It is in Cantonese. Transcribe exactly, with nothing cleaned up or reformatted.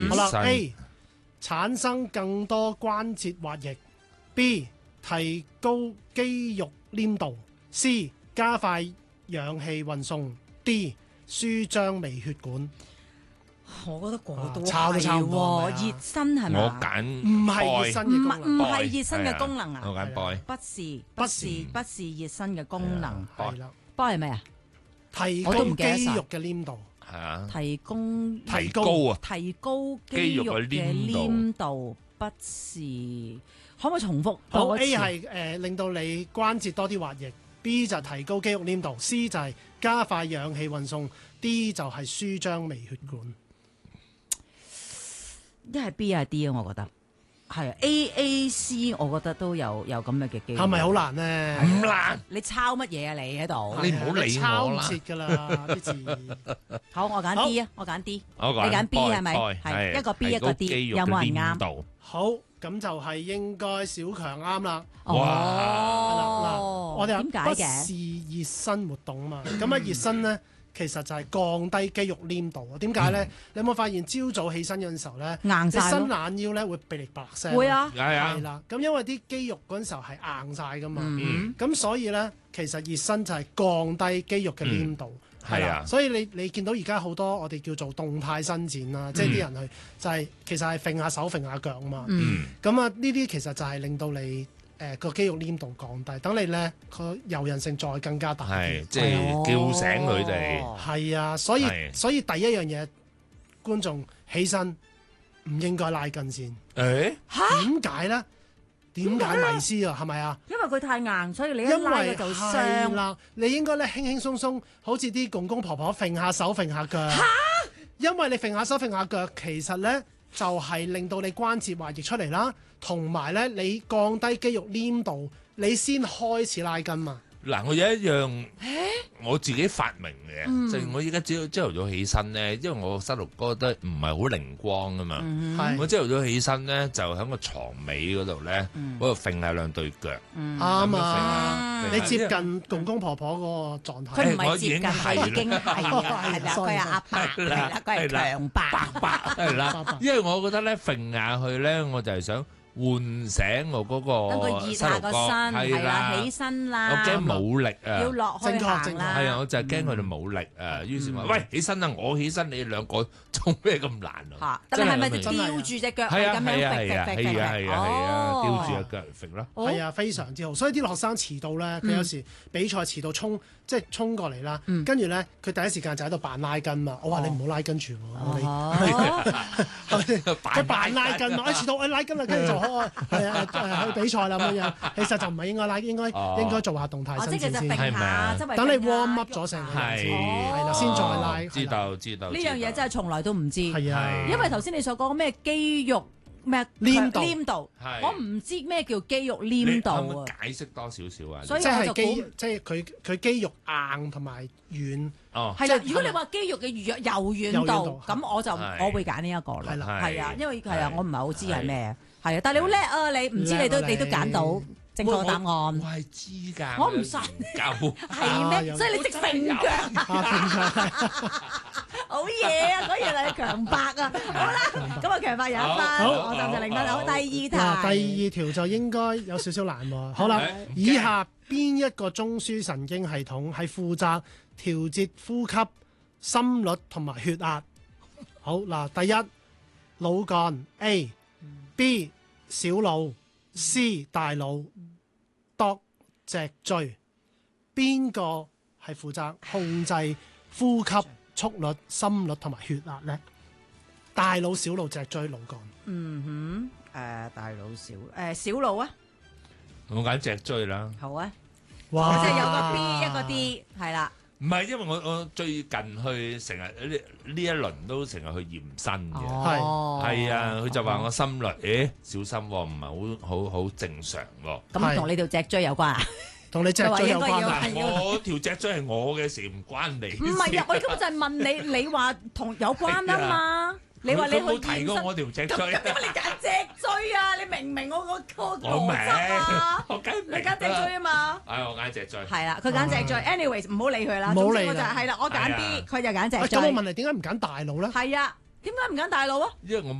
好啦 ，A 產生更多關節滑液 ，B 提高肌肉黏度 ，C 加快氧氣運送 ，D 舒張微血管。 我覺得個個都抄都抄唔到係喎， 係咪啊熱身係咪我啊？ 揀唔係熱身唔係嘅功能， 唔係熱身嘅功能啊？ 我揀 boy。 不是不是不是不是熱身嘅功能。 係啦， boy 係咩啊？ 提我都高唔記得晒肌肉嘅黏度。 係啊， 提供提高啊， 提高肌肉嘅黏度，不是可唔可以重複？ 好多一 A 次係誒令到你關節多啲滑液，B 就係提高肌肉黏度，C 就係加快氧氣運送，D 就係舒張微血管。 一係 B 一係 D 啊，我覺得係啊 A A C，我覺得都有有咁嘅嘅機會。 係咪好難呢？ 唔難。 你抄乜嘢啊？你喺度？ 你唔好理我啦抄唔切㗎啦啲字。 好，我揀 D 啊，我揀 D。 我揀你揀 B boy， 係咪 boy， 係係一個 B 一個 D， 提高肌肉有冇人嘅黏啱度好，咁就係應該小強啱啦。 哇嗱， 哦， 我哋話不點解嘅？ 是熱身活動啊嘛，咁啊熱身咧其實就係降低肌肉黏度啊。點解咧？你有冇發現朝早起身嗰陣時候咧， 硬晒你伸咯， 懶腰咧會鼻力白聲。 會啊， 係啊係，啦，咁因為啲肌肉嗰陣時候係硬晒噶嘛， 嗯咁所以咧其實熱身就係降低肌肉嘅黏度。係啦係啊， 所以你你見到而家好多我哋叫做動態伸展啦，即係啲人去就係其實係揈下手揈下腳啊嘛。 嗯， 咁啊呢啲其實就係令到你誒個肌肉黏度降低，等你咧個柔韌性再更加大啲。 係即係叫醒佢哋。 哦係啊，所以係所以第一樣嘢，觀眾起身唔應該拉筋先。 誒， 點解咧？點解迷思啊？係咪啊？ 因為佢太硬，所以你一因為拉佢就係傷。 啦，你應該咧輕輕鬆鬆，好似啲公公婆婆揈下手揈下腳。因為你揈下手揈下腳，其實咧就係令到你關節滑液出嚟啦，同埋咧你降低肌肉黏度，你先開始拉筋嘛。 嗱，我有一樣我自己發明嘅， 嗯就係我依家朝朝頭早起身咧，因為我細路哥都唔係好靈光啊嘛。 嗯係我朝頭早起身咧，就喺個床尾嗰度咧， 嗯嗰度揈下兩對腳。 嗯啱咁啊！ 樣揈下你接近公公婆婆嗰個狀態。 佢唔我已經係接近，佢已經係啊，係啦，佢係阿伯，係啦，佢係強伯。 白白係啦，因為我覺得咧揈下去咧，我就係想喚醒我嗰等佢個熱下個身，係啦，起身我啦， 驚冇力啊！ 要落去正確行正確啦。 係啊，我就係驚佢哋冇力啊。於是話：喂，起身啦！我起身，你哋兩個做咩咁難啊？ 嚇！但係係咪真係吊住隻腳係啊咁樣係啊揈係啊係揈揈揈？ 啊係啊係啊，吊住隻腳揈咯。 哦係啊，非常之好。所以啲學生遲到咧，佢有時比賽遲到衝，即係衝過嚟啦。 嗯跟住咧，佢第一時間就喺度扮拉筋嘛。我話你唔好拉筋住我，你哦， 佢扮拉筋嘛。我遲到，我拉筋啦，跟住就開係啊誒去比賽啦咁樣。其實就唔係應該拉，應該哦應該做下動態哦即係其實伸展先， 揈下， 係咪啊周圍等你揈下 warm up 咗成個人先， 係係啦，先再拉。 知係啦道知道。 呢樣嘢真係從來都唔知。 係啊， 係因為頭先你所講咩肌肉咩黏度黏度， 係我唔知咩叫肌肉你黏度可唔可以啊。 解釋多少少啊？ 所以即係我就估肌，即係佢佢肌肉硬同埋軟。 哦， 係啦， 即係如果你話肌肉嘅柔柔軟柔軟度度， 咁我就係我會揀呢一個啦。 係啦係啊，因為係啊係， 我唔係好知係咩，係啊，但係你好叻啊！你唔知你都叻啊你都揀到正確答我案， 係知㗎。 我唔信夠係咩？ 啊有所以你直揈腳，好嘢啊！果然係強伯啊！好啦，咁啊強伯有一分， 好我就就零分。好， 好第二哇， 題， 第二條就應該有少少難喎。好啦係， 以下邊一個中樞神經系統係負責調節呼吸、心率同埋血壓？好嗱，第一腦幹 A、B 小腦、C 大腦、D 脊椎，邊個係負責控制呼吸速率、心率同埋血壓呢？大腦、小腦、脊椎、腦幹。 嗯哼，誒大腦小誒小腦啊， 我揀脊椎啦。 好啊， 哇即係有個 B 一個 D，係啦。 唔係，因為我我最近去成日呢呢一輪都成日去驗身嘅。 哦， 係啊，佢就話我心率，誒小心喎，唔係好好好正常喎。 咁同你條脊椎有關啊？ 同你脊椎有關佢話啊應該！要我條脊椎係我嘅事，唔關你事。 唔係啊，我根本就係問你，你話同有關啊嘛？你話你去佢冇提驗身， 過我條脊咁椎。 點解你揀脊椎啊？你明唔明我個個我邏明輯啊？ 我梗係你明揀脊椎啊嘛？ 唉，我揀脊椎。 係啦，佢揀脊椎。anyways，唔好理佢啦。 唔好理總之我就啦係啦，我揀係 B， 啊佢就揀啊脊椎。 咁我問你點解唔揀大腦咧？ 係啊， 點解唔揀大腦啊？ 因為我